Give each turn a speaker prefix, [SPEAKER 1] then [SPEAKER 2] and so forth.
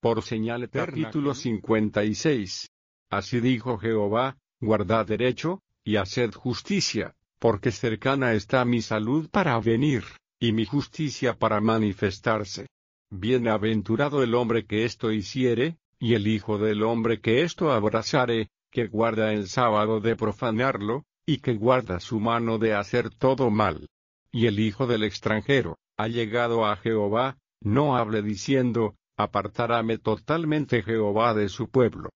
[SPEAKER 1] por señal eterna. Capítulo 56. Así dijo Jehová, guardad derecho, y haced justicia, porque cercana está mi salud para venir, y mi justicia para manifestarse. Bienaventurado el hombre que esto hiciere, y el hijo del hombre que esto abrazare, que guarda el sábado de profanarlo, y que guarda su mano de hacer todo mal. Y el hijo del extranjero, allegado a Jehová, no hable diciendo, apartaráme totalmente Jehová de su pueblo.